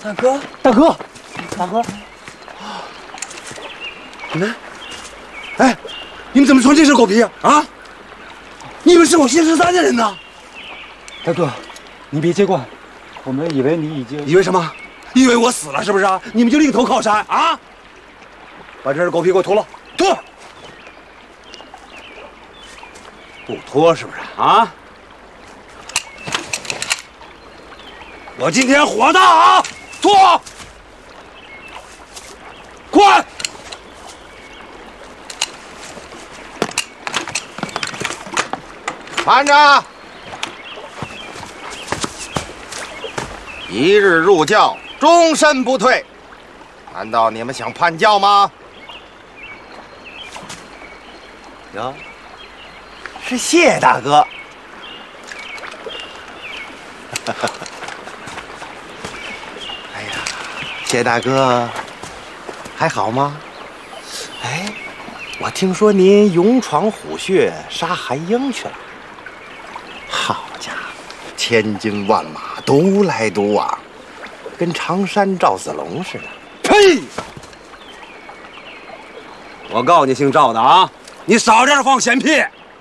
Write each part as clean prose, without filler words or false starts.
大哥， 大哥，大哥， 你们，哎，你们怎么穿这身狗皮啊？你们是我谢13的人呐！ 大哥，你别见怪，我们以为你已经…… 以为什么？以为我死了是不是？你们就另投靠山啊？把这身狗皮给我脱了，脱！不脱是不是啊？我今天火大啊！脱！快！ 慢着！一日入教，终身不退。难道你们想叛教吗？哟，是谢大哥。哎呀，谢大哥，还好吗？哎，我听说您勇闯虎穴，杀韩英去了。好家伙，千军万马独来独往，跟常山赵子龙似的。 呸！我告诉你，姓赵的啊，你少在这放闲屁！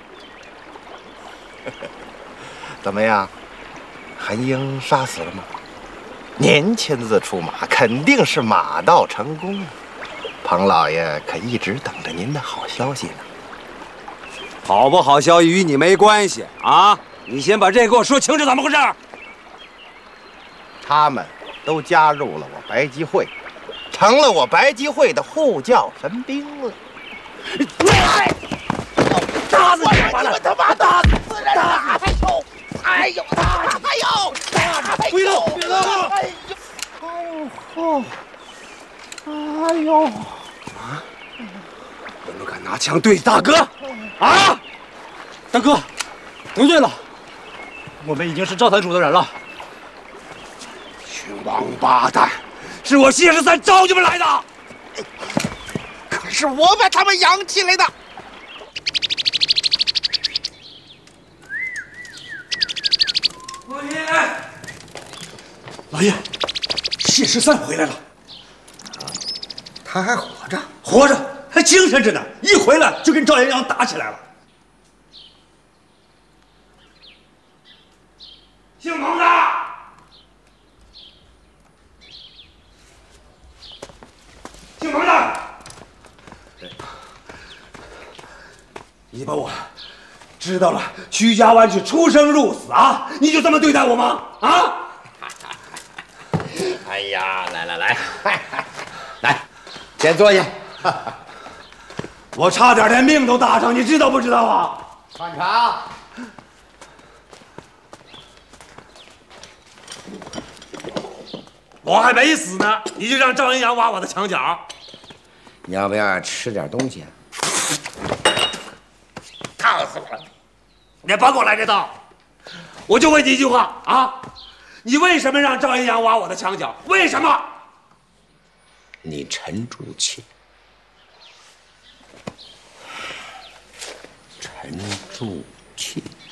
怎么样，韩英杀死了吗？您亲自出马，肯定是马到成功啊！庞老爷可一直等着您的好消息呢。 好不好消息与你没关系啊！你先把这给我说清楚，怎么回事？ 他们都加入了我白吉会，成了我白吉会的护教神兵了。 打死你！ 你们他妈打死人了！哎呦，哎呦， 别动！别动！ 哎呦！ 啊！你们敢拿枪对大哥？啊！ 大哥，得罪了，我们已经是赵坛主的人了。 群王八蛋！是我谢13招你们来的。 可是我把他们养起来的。 老爷，老爷，谢13回来了。 他还活着？ 活着，还精神着呢。一回来就跟赵元阳打起来了。姓彭的，姓彭的，你把我知道了徐家湾是出生入死啊，你就这么对待我吗？啊！ 哎呀，来，来，先坐下。 我差点连命都搭上，你知道不知道啊？ 饭茶。 我还没死呢，你就让赵元阳挖我的墙角。 你要不要吃点东西啊？ 烫死我了！你别给我来这套！我就问你一句话啊，你为什么让赵元阳挖我的墙角？为什么？ 你沉住气，沉住气。